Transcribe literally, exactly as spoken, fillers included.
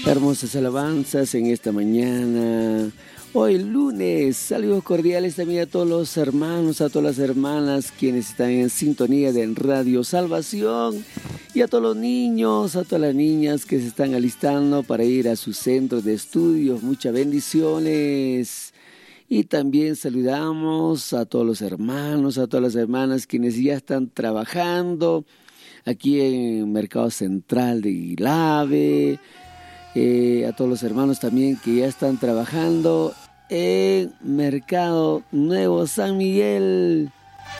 Hermosas alabanzas en esta mañana. Hoy lunes, saludos cordiales también a todos los hermanos, a todas las hermanas quienes están en sintonía de Radio Salvación y a todos los niños, a todas las niñas que se están alistando para ir a sus centros de estudios. Muchas bendiciones. Y también saludamos a todos los hermanos, a todas las hermanas quienes ya están trabajando aquí en Mercado Central de Guilave. Eh, a todos los hermanos también que ya están trabajando en Mercado Nuevo San Miguel.